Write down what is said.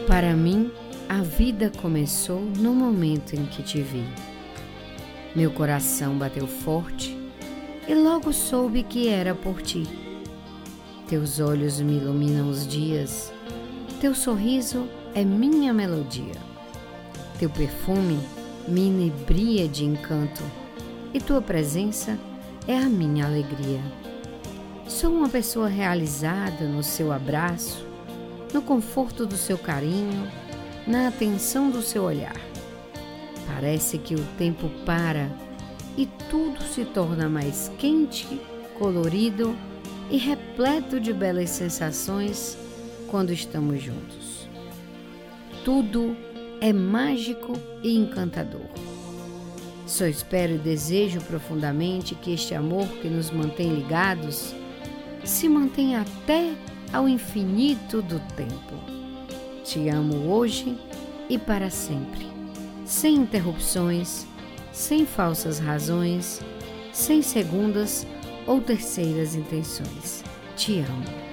Para mim, a vida começou no momento em que te vi. Meu coração bateu forte e logo soube que era por ti. Teus olhos me iluminam os dias, teu sorriso é minha melodia. Teu perfume me inebria de encanto e tua presença é a minha alegria. Sou uma pessoa realizada no seu abraço, no conforto do seu carinho, na atenção do seu olhar. Parece que o tempo para e tudo se torna mais quente, colorido e repleto de belas sensações quando estamos juntos. Tudo é mágico e encantador. Só espero e desejo profundamente que este amor que nos mantém ligados se mantenha até ao infinito do tempo. Te amo hoje e para sempre, sem interrupções, sem falsas razões, sem segundas ou terceiras intenções. Te amo.